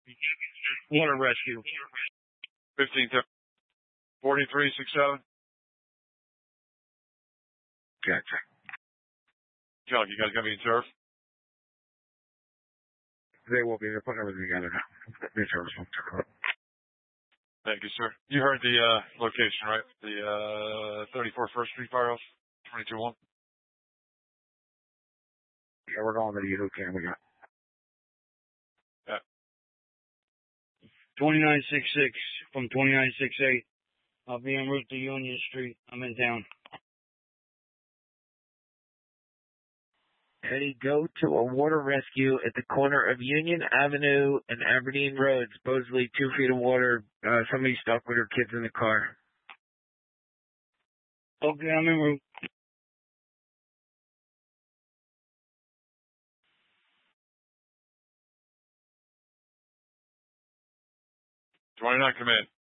Water rescue. 4367. Gotcha. Chuck, you guys got me in turf? They will be. They're putting everything together now. The service will take it. Thank you, sir. You heard the location, right? The 34 First Street Firehouse, 22-1. Yeah, we're going to the Yahoo cam. We got. Yeah. 2966 from 2968. I'll be en route to Union Street. I'm in town. Eddie, go to a water rescue at the corner of Union Avenue and Aberdeen Road. Supposedly 2 feet of water. Somebody stuck with her kids in the car. Okay, I'm en route. 29 command.